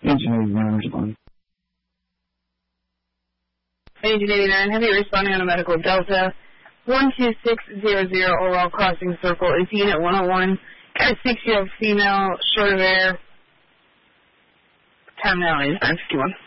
Agent 89, respond. Agent 89, have you responding on a medical Delta 12600 Oral Crossing Circle. It's Unit 101. Got a 6-year-old female, short of air. Time now is 9:51.